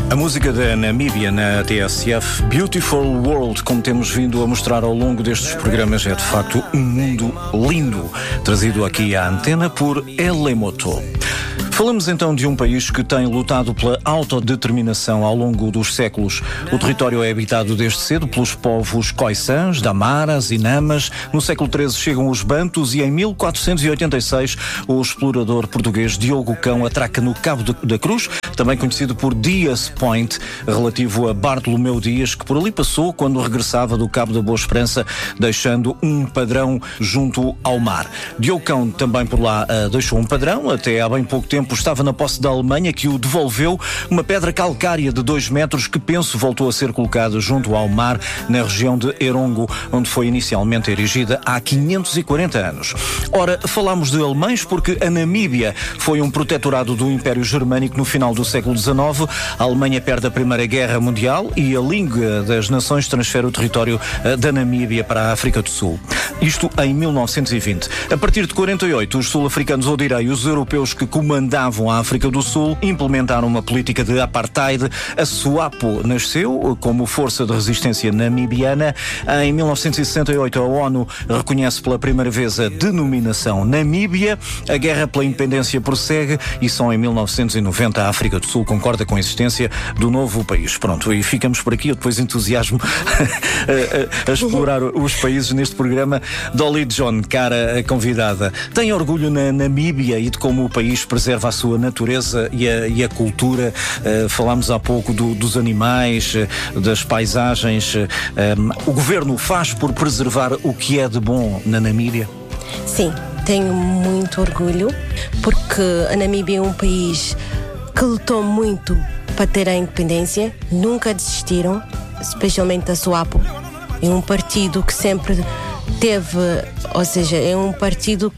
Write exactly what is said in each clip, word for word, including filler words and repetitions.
A música da Namíbia na T S F, Beautiful World, como temos vindo a mostrar ao longo destes programas, é de facto um mundo lindo, trazido aqui à antena por Elemoto. Falamos então de um país que tem lutado pela autodeterminação ao longo dos séculos. O território é habitado desde cedo pelos povos Khoisans, Damaras e Namas. No século treze chegam os Bantus e em mil quatrocentos e oitenta e seis o explorador português Diogo Cão atraca no Cabo de, da Cruz, também conhecido por Dias Point, relativo a Bartolomeu Dias, que por ali passou quando regressava do Cabo da Boa Esperança, deixando um padrão junto ao mar. Diogo Cão também por lá uh, deixou um padrão, até há bem pouco tempo estava na posse da Alemanha, que o devolveu, uma pedra calcária de dois metros que, penso, voltou a ser colocada junto ao mar, na região de Erongo, onde foi inicialmente erigida há quinhentos e quarenta anos. Ora, falamos de alemães porque a Namíbia foi um protetorado do Império Germânico no final do século dezenove. A Alemanha perde a Primeira Guerra Mundial e a Liga das Nações transfere o território da Namíbia para a África do Sul. Isto em mil novecentos e vinte. A partir de quarenta e oito, os sul-africanos, ou direi, os europeus que comandavam a África do Sul, implementaram uma política de apartheid. A SWAPO nasceu como força de resistência namibiana. Em mil novecentos e sessenta e oito, a ONU reconhece pela primeira vez a denominação Namíbia. A guerra pela independência prossegue e só em mil novecentos e noventa a África do Sul concorda com a existência do novo país. Pronto, e ficamos por aqui. Eu depois entusiasmo a, a, a explorar os países neste programa. Dolly John, cara convidada, tem orgulho na Namíbia e de como o país preserva a sua natureza e a, e a cultura. Uh, falámos há pouco do, dos animais, uh, das paisagens. Uh, um, o governo faz por preservar o que é de bom na Namíbia? Sim, tenho muito orgulho, porque a Namíbia é um país que lutou muito para ter a independência, nunca desistiram, especialmente da SWAPO. É um partido que sempre teve, ou seja, é um partido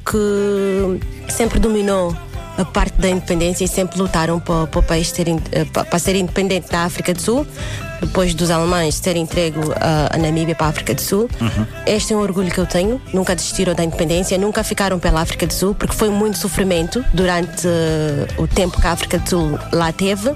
que sempre dominou a parte da independência e sempre lutaram para, para o país ter, para ser independente da África do Sul, depois dos alemães terem entregue a, a Namíbia para a África do Sul. Uhum. Este é um orgulho que eu tenho. Nunca desistiram da independência, nunca ficaram pela África do Sul, porque foi muito sofrimento durante uh, o tempo que a África do Sul lá teve.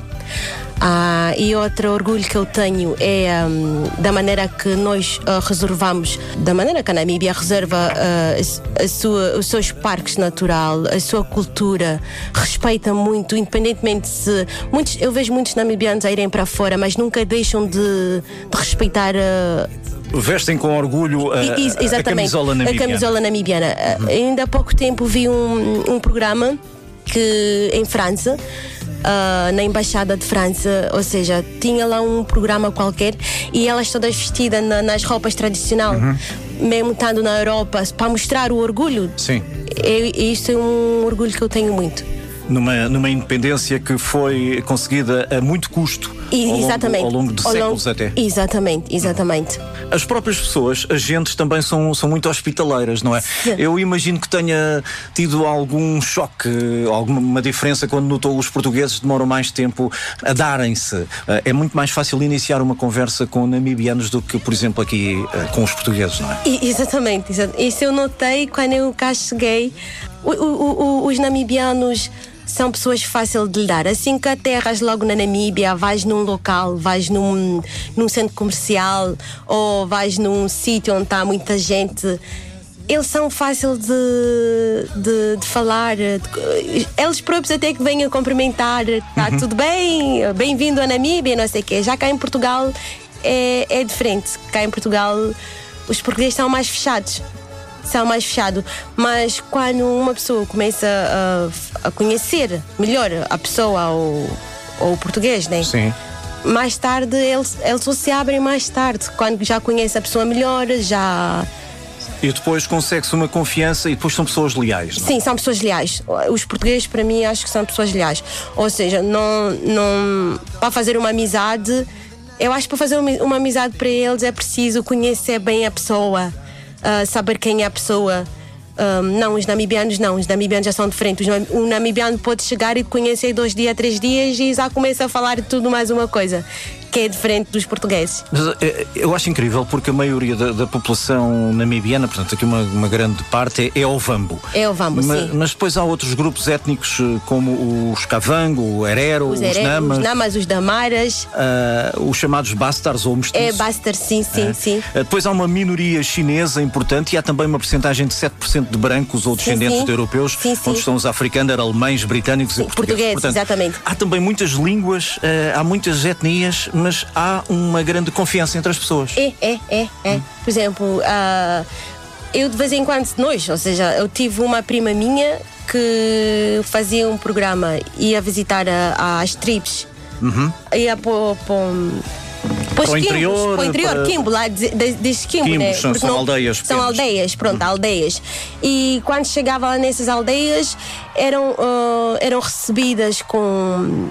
Ah, e outro orgulho que eu tenho é um, da maneira que nós uh, reservamos, da maneira que a Namíbia reserva uh, a, a sua, os seus parques naturais, a sua cultura, respeita muito, independentemente se muitos, eu vejo muitos namibianos a irem para fora, mas nunca deixam de, de respeitar uh, vestem com orgulho a, a, a camisola namibiana. A camisola namibiana. Uhum. Ainda há pouco tempo vi um, um programa que em França, Uh, na Embaixada de França, ou seja, tinha lá um programa qualquer e elas todas vestidas na, nas roupas tradicionais, uhum. mesmo estando na Europa, para mostrar o orgulho. Sim. E, isso é um orgulho que eu tenho muito. Numa, numa independência que foi conseguida a muito custo, e, ao, exatamente, longo, ao longo de ao séculos longo, até. Exatamente, exatamente. As próprias pessoas, agentes, também são, são muito hospitaleiras, não é? Sim. Eu imagino que tenha tido algum choque, alguma diferença quando notou os portugueses demoram mais tempo a darem-se. É muito mais fácil iniciar uma conversa com namibianos do que, por exemplo, aqui com os portugueses, não é? E, exatamente, exatamente. Isso eu notei quando eu cá cheguei. O, o, o, os namibianos são pessoas fáceis de lidar. Assim que aterras logo na Namíbia, vais num local, vais num, num centro comercial ou vais num sítio onde está muita gente, eles são fáceis de, de, de falar. De, eles próprios até que vêm a cumprimentar. Está uhum. tudo bem? Bem-vindo à Namíbia, não sei o quê. Já cá em Portugal é, é diferente. Cá em Portugal os portugueses são mais fechados. São mais fechados, mas quando uma pessoa começa a, a conhecer melhor a pessoa ou, ou o português, né? Sim. Mais tarde eles, eles só se abrem mais tarde, quando já conhece a pessoa melhor, já. E depois consegue-se uma confiança e depois são pessoas leais, não é? Sim, são pessoas leais. Os portugueses, para mim, acho que são pessoas leais. Ou seja, não, não, para fazer uma amizade, eu acho que para fazer uma, uma amizade para eles é preciso conhecer bem a pessoa. Uh, saber quem é a pessoa. Um, não, os namibianos não, os namibianos já são diferentes. Um namibiano pode chegar e conhecer dois dias, três dias e já começa a falar de tudo mais uma coisa. que é diferente dos portugueses. Eu acho incrível porque a maioria da, da população namibiana, portanto aqui uma, uma grande parte é, é Ovambo. É Ovambo, mas, sim. Mas depois há outros grupos étnicos como os Kavango, o Herero, os, os Namas. Os Namas, os Damaras. Uh, os chamados Bastars ou Mestis. É, Bastard, sim, sim, é. sim. Uh, depois há uma minoria chinesa importante e há também uma porcentagem de sete por cento de brancos ou descendentes sim, sim. de europeus, sim, sim. onde estão os africanos, alemães, britânicos sim, e portugueses. portugueses Portanto, exatamente. Há também muitas línguas, uh, há muitas etnias, mas há uma grande confiança entre as pessoas. É, é, é, é. Hum. Por exemplo, uh, eu de vez em quando, nós, ou seja, eu tive uma prima minha que fazia um programa, ia visitar a, as tribos, uhum. ia para o Para o interior, para o interior, para... Quimbo, lá de, de, de Quimbo, Quimbos, né? são, são não, aldeias São pequenas. aldeias, pronto, uhum. aldeias. E quando chegava lá nessas aldeias, eram, uh, eram recebidas com...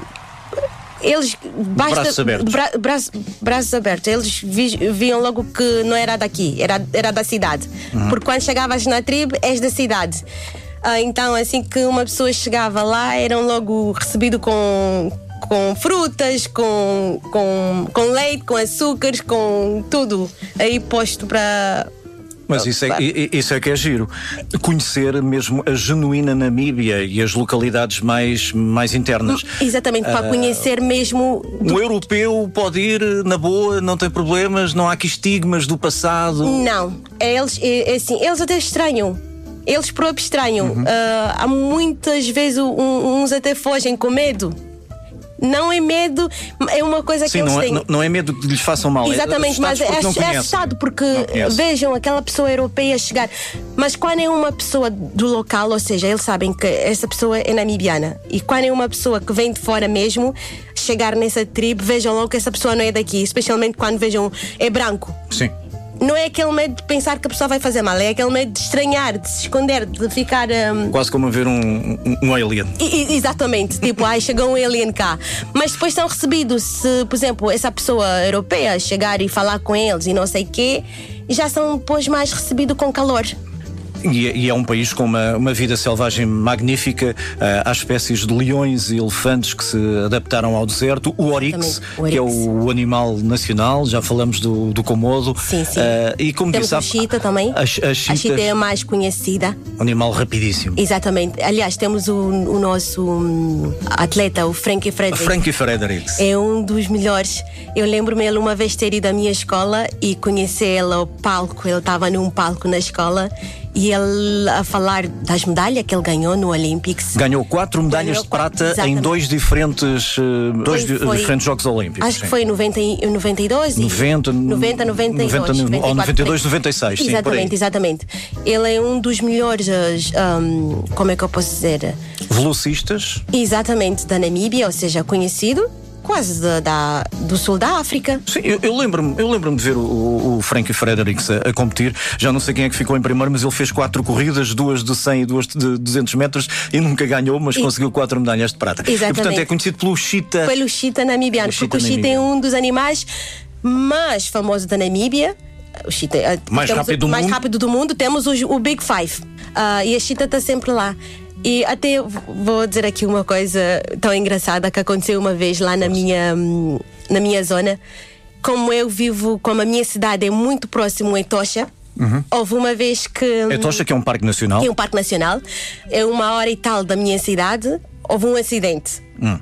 Eles basta, braços abertos. Bra, braço, braços abertos. Eles vi, viam logo que não era daqui, era, era da cidade. Uhum. Porque quando chegavas na tribo, és da cidade. Uh, então, assim que uma pessoa chegava lá, eram logo recebidos com, com frutas, com, com, com leite, com açúcares, com tudo aí posto para. Mas isso é, isso é que é giro. Conhecer mesmo a genuína Namíbia e as localidades mais, mais internas. Exatamente, para uh, conhecer mesmo. Um europeu pode ir na boa, não tem problemas, não há aqui estigmas do passado. Não, eles, é, é assim, eles até estranham. Eles próprios estranham. Uhum. Uh, há muitas vezes um, uns até fogem com medo. Não é medo, é uma coisa Sim, que eles não é, têm. Não, não é medo que lhes façam mal. Exatamente, é mas é, porque é assustado porque vejam aquela pessoa europeia chegar. Mas quando é uma pessoa do local, ou seja, eles sabem que essa pessoa é namibiana. E quando é uma pessoa que vem de fora mesmo, chegar nessa tribo, vejam logo que essa pessoa não é daqui. Especialmente quando vejam, é branco. Sim. Não é aquele medo de pensar que a pessoa vai fazer mal, é aquele medo de estranhar, de se esconder, de ficar. Um... Quase como a ver um, um, um alien. I, exatamente, tipo, ai, chegou um alien cá. Mas depois são recebidos, se, por exemplo, essa pessoa europeia chegar e falar com eles e não sei o quê, já são depois mais recebidos com calor. E, e é um país com uma, uma vida selvagem magnífica. Uh, há espécies de leões e elefantes que se adaptaram ao deserto. O oryx, o que é o, o animal nacional, já falamos do, do Komodo. Sim, sim. Uh, e como Temos disse, a chita também. A, a, chita, a chita é a mais conhecida. Um animal rapidíssimo. Exatamente. Aliás, temos o, o nosso um, atleta, o Frankie Fredericks. Frankie Fredericks. É um dos melhores. Eu lembro-me ele uma vez ter ido à minha escola e conhecer ele ao palco. Ele estava num palco na escola. E ele a falar das medalhas que ele ganhou no Olympics. Ganhou quatro medalhas ganhou de prata exatamente. Em dois diferentes, dois foi, foi, diferentes Jogos Olímpicos. Acho sim. que foi em noventa e dois noventa, noventa, noventa e dois noventa, ou noventa e dois, noventa e seis. Exatamente, sim, exatamente. Ele é um dos melhores, um, como é que eu posso dizer? Velocistas. Exatamente, da Namíbia, ou seja, conhecido. Quase da, da, do sul da África. Sim, eu, eu lembro-me eu lembro-me de ver o, o Frankie Fredericks a, a competir. Já não sei quem é que ficou em primeiro, mas ele fez quatro corridas, duas de cem e duas de duzentos metros e nunca ganhou, mas e... conseguiu quatro medalhas de prata. Exatamente. E portanto é conhecido pelo chita. Pelo chita namibiano, porque o chita é um dos animais mais famosos da Namíbia. O chita é mais, rápido do, mais mundo. rápido do mundo. Temos o, o Big Five. Uh, e a chita está sempre lá. E até vou dizer aqui uma coisa tão engraçada que aconteceu uma vez lá na minha, na minha zona. Como eu vivo, como a minha cidade é muito próximo a Etosha, uhum. houve uma vez que... Etosha, que é um parque nacional. Que é um parque nacional. É uma hora e tal da minha cidade. Houve um acidente. Hum.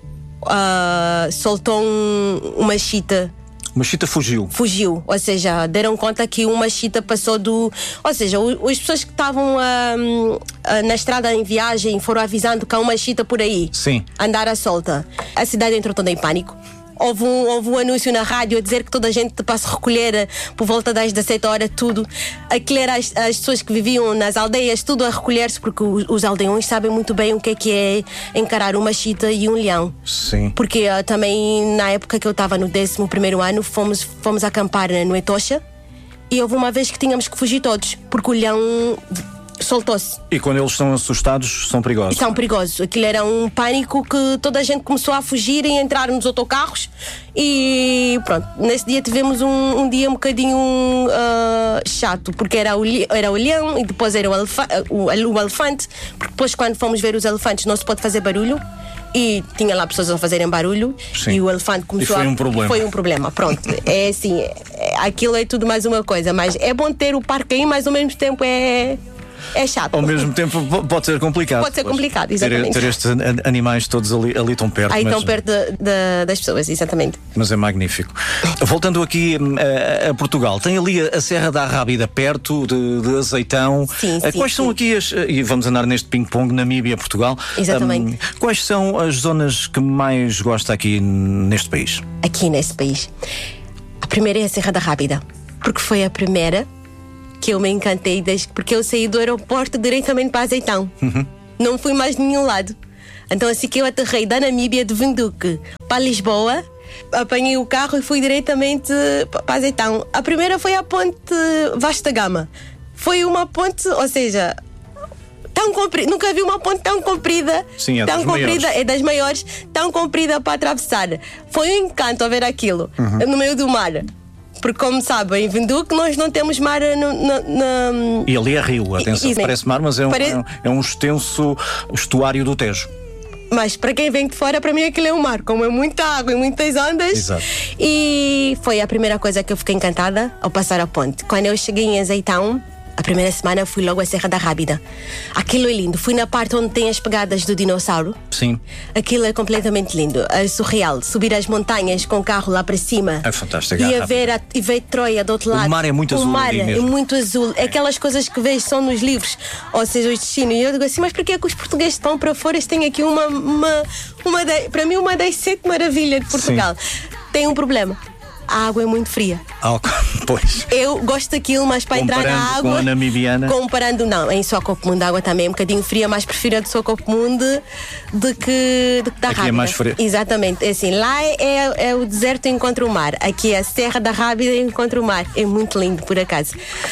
Uh, soltou um, uma chita. Uma chita fugiu. Fugiu, ou seja, deram conta que uma chita passou do... Ou seja, o, as pessoas que estavam uh, uh, na estrada em viagem foram avisando que há uma chita por aí. Sim. Andar à solta. A cidade entrou toda em pânico. Houve um, houve um anúncio na rádio a dizer que toda a gente para se recolher por volta das dezassete horas, tudo. Aquilo era as, as pessoas que viviam nas aldeias, tudo a recolher-se, porque os, os aldeões sabem muito bem o que é que é encarar uma chita e um leão. Sim. Porque uh, também na época que eu estava no décimo primeiro ano, fomos, fomos acampar no Etosha e houve uma vez que tínhamos que fugir todos, porque o leão soltou-se. E quando eles estão assustados, são perigosos? E são perigosos. Aquilo era um pânico que toda a gente começou a fugir e entrar nos autocarros. E pronto, nesse dia tivemos um, um dia um bocadinho uh, chato, porque era o, era o leão e depois era o, elefa o, o elefante, porque depois quando fomos ver os elefantes não se pode fazer barulho. e tinha lá pessoas a fazerem barulho. Sim. E o elefante começou e foi a... um problema. Foi um problema, pronto. É assim, é, aquilo é tudo mais uma coisa, mas é bom ter o parque aí, mas ao mesmo tempo é... É chato. Ao mesmo tempo pode ser complicado. Pode ser complicado, exatamente. Ter, ter estes animais todos ali, ali tão perto. Aí mas, tão perto de, de, das pessoas, exatamente. Mas é magnífico. Voltando aqui a, a Portugal, tem ali a, a Serra da Arrábida perto de, de Azeitão. Sim, sim, Quais sim. são aqui as... E vamos andar neste ping-pong, Namíbia, Portugal. Exatamente. Um, quais são as zonas que mais gosta aqui neste país? Aqui neste país. A primeira é a Serra da Arrábida, porque foi a primeira que eu me encantei desde porque eu saí do aeroporto diretamente para Azeitão. Uhum. Não fui mais de nenhum lado. Então assim que eu aterrei da Namíbia de Windhoek para Lisboa, apanhei o carro e fui diretamente para Azeitão. A primeira foi a ponte Vasta Gama. Foi uma ponte, ou seja, tão comprida, nunca vi uma ponte tão comprida. Sim, é tão das comprida, maiores. é das maiores, tão comprida para atravessar. Foi um encanto a ver aquilo, uhum. no meio do mar. Porque, como sabem, em Windhoek nós não temos mar no, no, no... E ali é rio, atenção, e, e, parece mar, mas é um, pare... é um extenso estuário do Tejo. Mas para quem vem de fora, para mim aquilo é um mar, como é muita água e muitas ondas. Exato. E foi a primeira coisa que eu fiquei encantada ao passar a ponte. Quando eu cheguei em Azeitão, a primeira semana fui logo à Serra da Arrábida. Aquilo é lindo. Fui na parte onde tem as pegadas do dinossauro. Sim. Aquilo é completamente lindo. É surreal. Subir as montanhas com o carro lá para cima. É fantástico. E, a ver, a, e ver Troia do outro lado. O mar é muito o azul. O mar ali é mesmo. muito azul. Aquelas coisas que vejo são nos livros. Ou seja, os destinos. E eu digo assim, mas porquê é que os portugueses estão para fora? Eles têm aqui uma... uma, uma de, para mim, uma das sete maravilhas de Portugal. Sim. Tem um problema. A água é muito fria. Ah, pois. Eu gosto daquilo, mas para comparando entrar na água. Com a namibiana. Comparando, não. Em Swakopmund a água também é um bocadinho fria, mas prefiro a de Swakopmund do que, do que da Aqui Rábida. É mais frio. Exatamente. É assim, lá é, é o deserto encontra o mar. Aqui é a Serra da Rábida encontra o mar. É muito lindo, por acaso.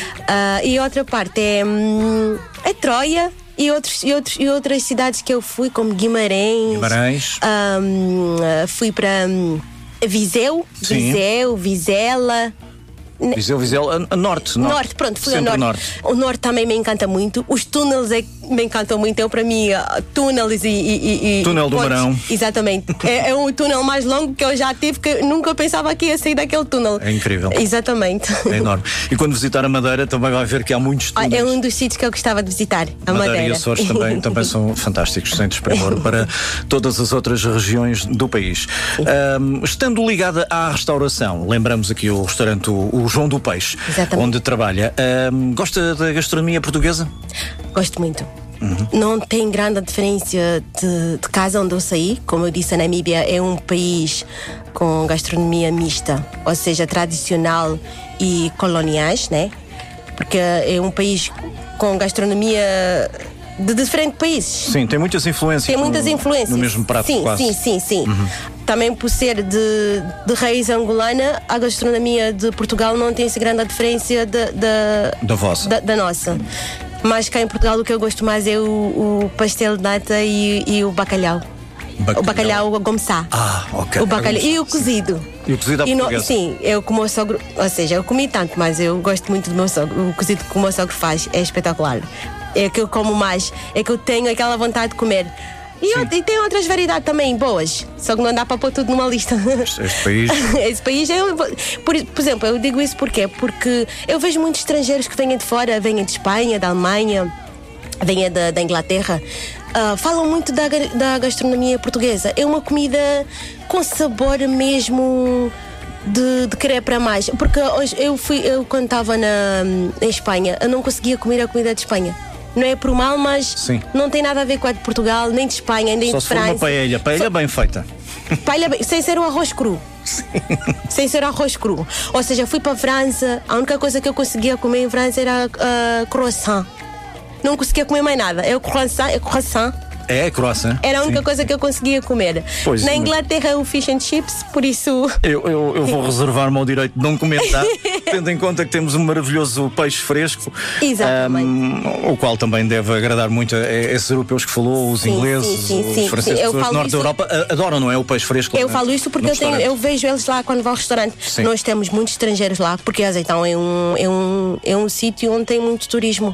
Uh, e outra parte é, hum, é Troia. E, outros, e, outros, e outras cidades que eu fui, como Guimarães. Guimarães. Um, fui para. Um, Viseu, Sim. Viseu, Vizela. Viseu, Vizela, norte, norte. Norte, pronto, fui ao norte. norte. O norte também me encanta muito. Os túneis é, me encantam muito. Eu, para mim, túneis e. e, e túnel do pontes, Marão. Exatamente. é, é o túnel mais longo que eu já tive, que eu nunca pensava que ia sair daquele túnel. É incrível. Exatamente. É enorme. E quando visitar a Madeira, também vai ver que há muitos túneis. É um dos sítios que eu gostava de visitar, a Madeira. Madeira e Açores também, também são fantásticos, centros de primor para todas as outras regiões do país. Um, estando ligada à restauração, lembramos aqui o restaurante o, o João do Peixe. Exatamente. Onde trabalha. Um, gosta da gastronomia portuguesa? Gosto muito. Uhum. Não tem grande diferença de, de casa onde eu saí. Como eu disse, a Namíbia é um país com gastronomia mista, ou seja, tradicional e coloniais, né? Porque é um país com gastronomia de diferentes países. Sim, tem muitas influências. Tem muitas no, influências. No mesmo prato, sim, quase. Sim, sim, sim. Uhum. Também por ser de, de raiz angolana, a gastronomia de Portugal não tem essa grande diferença da, da, da vossa. Da, da nossa. Mas cá em Portugal o que eu gosto mais é o, o pastel de nata e, e o bacalhau. Bacalhau. O bacalhau a gomçá. Ah, ok. O bacalhau. E o cozido. E o cozido à portuguesa. No, sim, eu com o meu sogro, ou seja, eu comi tanto, mas eu gosto muito do meu sogro. O cozido que o meu sogro faz é espetacular. É que eu como mais, é que eu tenho aquela vontade de comer. E, eu, e tem outras variedades também boas, só que não dá para pôr tudo numa lista. Este país. Esse país, eu, por, por exemplo, eu digo isso porquê? Porque eu vejo muitos estrangeiros que vêm de fora, vêm de Espanha, da Alemanha, vêm da, da Inglaterra. Uh, falam muito da, da gastronomia portuguesa. É uma comida com sabor mesmo de, de querer para mais. Porque hoje eu fui, eu quando estava na, em Espanha, eu não conseguia comer a comida de Espanha. Não é por mal, mas Sim. não tem nada a ver com a de Portugal, nem de Espanha, nem Só de se França. For uma paella, paella Só... bem feita. Paella bem, sem ser o arroz cru. Sim. Sem ser arroz cru. Ou seja, fui para a França, a única coisa que eu conseguia comer em França era uh, croissant. Não conseguia comer mais nada. É o croissant, é croissant. É, croissant. Era a única Sim. coisa que eu conseguia comer. Pois, Na Inglaterra é o fish and chips, por isso. Eu, eu, eu vou reservar-me ao direito de não comentar, tendo em conta que temos um maravilhoso peixe fresco. Exatamente. Um, o qual também deve agradar muito a, a esses europeus que falou, os sim, ingleses, sim, sim, os sim, franceses, sim. as pessoas do norte isso... da Europa adoram, não é? O peixe fresco. Eu falo isso porque eu, tenho, eu vejo eles lá quando vou ao restaurante. Sim. Nós temos muitos estrangeiros lá, porque Azeitão é um, é um, é um sítio onde tem muito turismo.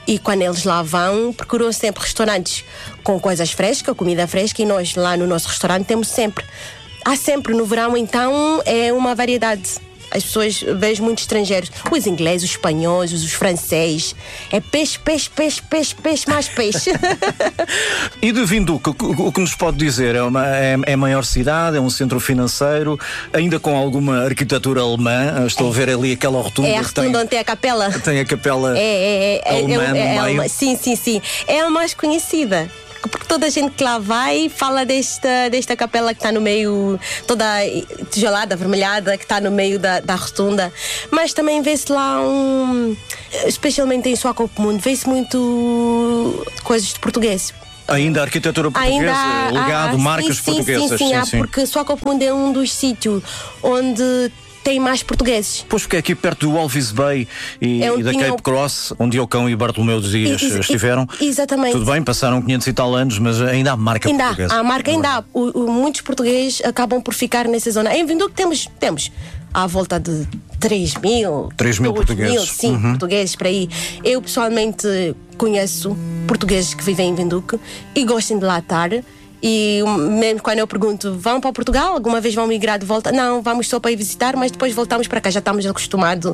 E quando eles lá vão, procuram sempre restaurantes com coisas frescas, comida fresca, e nós lá no nosso restaurante temos sempre. Há sempre no verão, então é uma variedade. As pessoas veem muitos estrangeiros, os ingleses, os espanhóis, os franceses. É peixe, peixe, peixe, peixe, peixe, mais peixe. E de Vinduque, o que nos pode dizer? É, uma, é, é a maior cidade, é um centro financeiro, ainda com alguma arquitetura alemã. Estou é. a ver ali aquela rotunda. É a rotunda tem, onde tem a capela. Tem a capela é, é, é, alemã é, é, no é, meio. É, sim, sim, sim. É a mais conhecida. Porque toda a gente que lá vai fala desta, desta capela que está no meio, toda tijolada, avermelhada, que está no meio da, da rotunda. Mas também vê-se lá um. Especialmente em Swakopmund, vê-se muito coisas de português. Ainda a arquitetura portuguesa, Ainda, legado, ah, marcas sim, portuguesas. Sim, sim, sim, há, porque Swakopmund é um dos sítios onde tem mais portugueses. Pois, porque é aqui perto do Walvis Bay e, é e da tinha... Cape Cross, onde Ocão e Bartolomeu Dias Ex estiveram. Exatamente. Tudo bem, passaram quinhentos e tal anos, mas ainda há marca ainda portuguesa. Há, a marca ainda há. O, o, muitos portugueses acabam por ficar nessa zona. Em Vinduque temos, temos à volta de três mil. três mil portugueses. Mil, sim, uhum. portugueses para aí. Eu pessoalmente conheço portugueses que vivem em Vinduque e gostam de lá estar. E mesmo quando eu pergunto, vão para Portugal? Alguma vez vão migrar de volta? Não, vamos só para ir visitar, mas depois voltamos para cá. Já estamos acostumados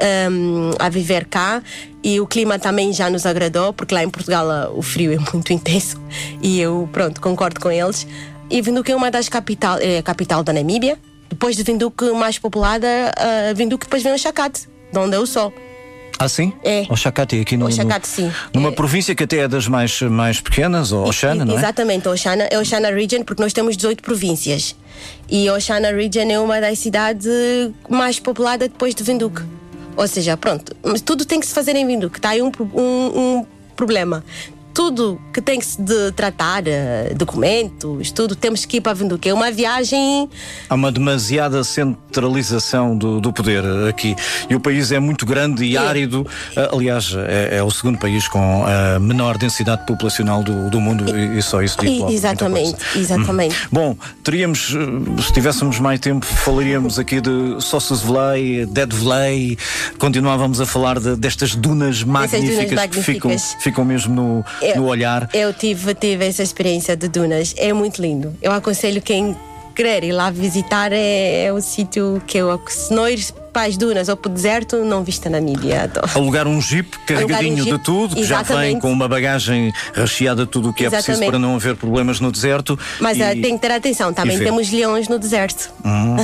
um, a viver cá. E o clima também já nos agradou, porque lá em Portugal o frio é muito intenso. E eu, pronto, concordo com eles. E Vinduque é uma das capitais, é a capital da Namíbia. Depois de Vinduque, mais populada, uh, Vinduque depois vem o Xacate, de onde eu sou. Ah, sim? É. Oxacate, aqui no, Oxacate, sim. Numa é. província que até é das mais, mais pequenas, ou Oxana, não é? Exatamente, Oxana, é Oxana Region, porque nós temos dezoito províncias. E Oxana Region é uma das cidades mais populadas depois de Vinduque. Ou seja, pronto, mas tudo tem que se fazer em Vinduque. Está aí um, um, um problema. Tudo que tem que se de tratar, documentos, tudo, temos que ir para Vinduque. É uma viagem. Há uma demasiada centralização do, do poder aqui. E o país é muito grande e é. árido. Aliás, é, é o segundo país com a menor densidade populacional do, do mundo e, e só isso diz logo. Exatamente, exatamente. Hum. Bom, teríamos, se tivéssemos mais tempo, falaríamos aqui de Sossusvlei, Deadvlei, continuávamos a falar de, destas dunas magníficas, dunas magníficas que ficam, ficam mesmo no. Eu, no olhar. Eu tive, tive essa experiência de dunas, é muito lindo. Eu aconselho quem querer ir lá visitar, é, é o sítio que eu, se não ir para as dunas ou para o deserto, não viste a Namíbia. Alugar um jeep carregadinho um jeep, de tudo, que exatamente. Já vem com uma bagagem recheada de tudo o que é exatamente. Preciso para não haver problemas no deserto. Mas e, tem que ter atenção, também temos leões no deserto. Hum.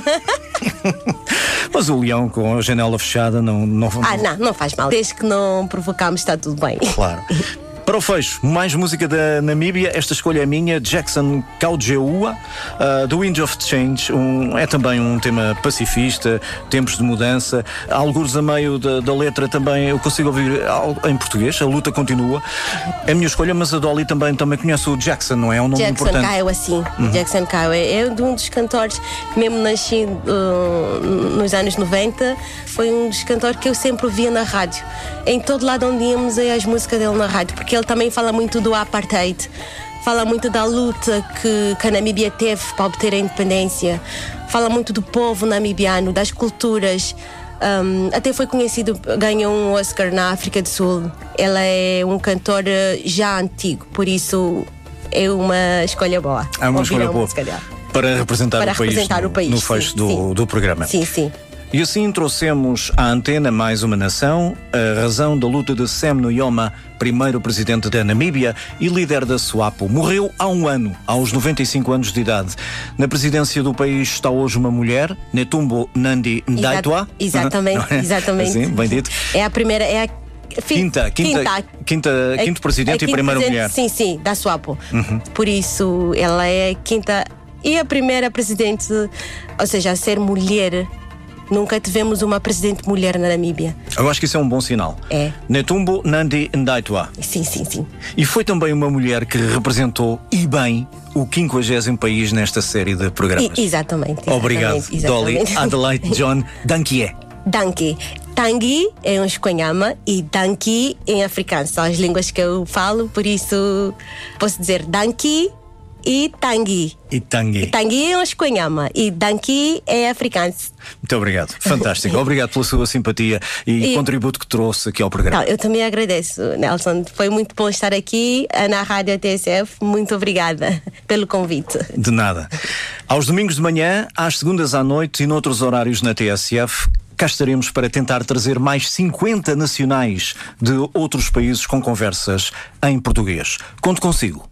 Mas o leão com a janela fechada não, não... Ah, não, não faz mal. Desde que não provocamos, está tudo bem. Claro. Para o fecho, mais música da Namíbia. Esta escolha é minha, Jackson Kaujeua, uh, The Wind of Change. Um, é também um tema pacifista, tempos de mudança. Alguns a meio da, da letra também eu consigo ouvir em português, a luta continua. É a minha escolha, mas a Dolly também, também conhece o Jackson, não é? É um nome Jackson importante. Kaujeua, sim. Uhum. Jackson Kaujeua é um dos cantores, mesmo nascido uh, nos anos noventa, foi um dos cantores que eu sempre ouvia na rádio. Em todo lado onde íamos, é as músicas dele na rádio, porque ele também fala muito do apartheid, fala muito da luta que, que a Namíbia teve para obter a independência, fala muito do povo namibiano, das culturas. Um, até foi conhecido, ganhou um Oscar na África do Sul. Ele é um cantor já antigo, por isso é uma escolha boa. É uma escolha boa para representar, para o, país representar no, o país no fecho sim, do, sim. do programa. Sim, sim. E assim trouxemos à antena mais uma nação, a razão da luta de Sam Nujoma, primeiro presidente da Namíbia e líder da SWAPO. Morreu há um ano, aos noventa e cinco anos de idade. Na presidência do país está hoje uma mulher, Netumbo Nandi Ndaitwah. Exatamente, é? exatamente. Assim, bem dito. É a primeira, é a Quinta, quinta, quinta, quinta é, quinto presidente é e primeira mulher. Sim, sim, da SWAPO. Uhum. Por isso, ela é a quinta e a primeira presidente, ou seja, a ser mulher. Nunca tivemos uma presidente mulher na Namíbia. Eu acho que isso é um bom sinal. É. Netumbo Nandi Ndaitwah. Sim, sim, sim. E foi também uma mulher que representou, e bem, o quinquagésimo país nesta série de programas. I, exatamente, exatamente. Obrigado, exatamente. Dolly Adelaide John Dankie. Dankie. Tangi é um esconhama e Dankie em africano. São as línguas que eu falo, por isso posso dizer Dankie e Tanguy. E Tanguy. Tanguy é um espanhama e Danqui é africano. Muito obrigado, fantástico. Obrigado pela sua simpatia e, e contributo que trouxe aqui ao programa. Não, eu também agradeço, Nelson. Foi muito bom estar aqui na Rádio T S F. Muito obrigada pelo convite. De nada. Aos domingos de manhã, às segundas à noite e noutros horários na T S F, cá estaremos para tentar trazer mais cinquenta nacionais de outros países com conversas em português. Conto consigo.